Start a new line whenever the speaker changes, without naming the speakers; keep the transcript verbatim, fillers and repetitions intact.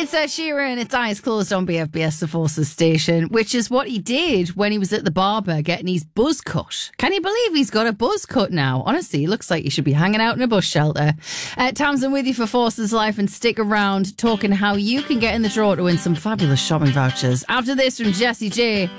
It's Ed Sheeran. It's Eyes Closed on B F B S, the Forces station, which is what he did when he was at the barber getting his buzz cut. Can you believe he's got a buzz cut now? Honestly, he looks like he should be hanging out in a bus shelter. Uh, Tamsin with you for Forces Life, and stick around talking how you can get in the draw to win some fabulous shopping vouchers. After this from Jessie J.